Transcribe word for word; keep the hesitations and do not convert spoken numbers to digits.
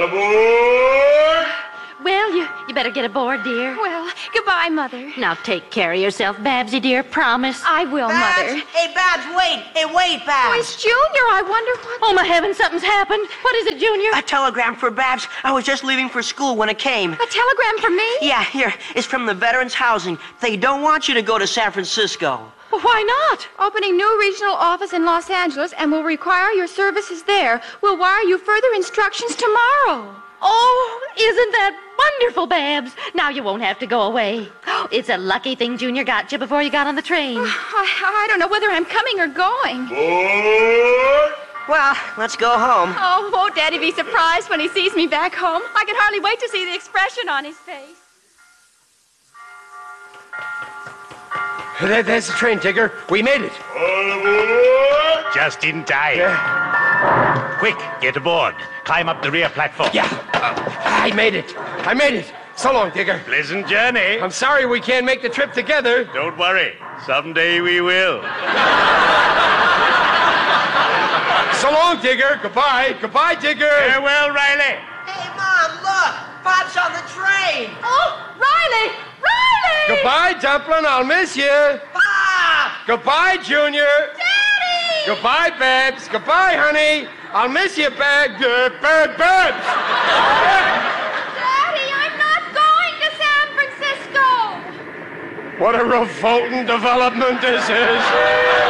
aboard! Well, you, you better get aboard, dear. Well, goodbye, Mother. Now take care of yourself, Babsy, dear. Promise. I will, Babs? Mother. Hey, Babs, wait. Hey, wait, Oh, Babs. it's Junior. I wonder what... Oh, my heavens, something's happened. What is it, Junior? A telegram for Babs. I was just leaving for school when it came. A telegram for me? Yeah, here. It's from the Veterans Housing. They don't want you to go to San Francisco. Well, why not? Opening new regional office in Los Angeles and will require your services there. We'll wire you further instructions tomorrow. Oh, isn't that wonderful, Babs? Now you won't have to go away. It's a lucky thing Junior got you before you got on the train. I, I don't know whether I'm coming or going. Aboard! Well, let's go home. Oh, won't Daddy be surprised when he sees me back home? I can hardly wait to see the expression on his face. There, there's the train, Tigger. We made it. All aboard! Just in time. Yeah. Quick, get aboard. Climb up the rear platform. Yeah. Uh, I made it. I made it. So long, Tigger. Pleasant journey. I'm sorry we can't make the trip together. Don't worry. Someday we will. So long, Tigger. Goodbye. Goodbye, Tigger. Farewell, Riley. Hey, Mom, look. Bob's on the train. Oh, Riley! Riley! Goodbye, Dumplin'. I'll miss you. Bob! Goodbye, Junior. Daddy! Goodbye, Babs. Goodbye, honey. I'll miss you, Bab. Uh, Bab, Babs. Daddy, I'm not going to San Francisco. What a revolting development this is.